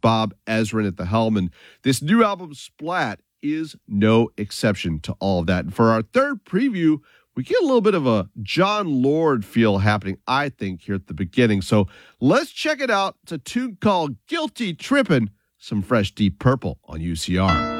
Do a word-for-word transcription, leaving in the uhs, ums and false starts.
Bob Ezrin at the helm. And this new album, Splat, is no exception to all of that. And for our third preview, we get a little bit of a John Lord feel happening, I think, here at the beginning. So let's check it out. It's a tune called Guilty Trippin', some fresh Deep Purple on U C R.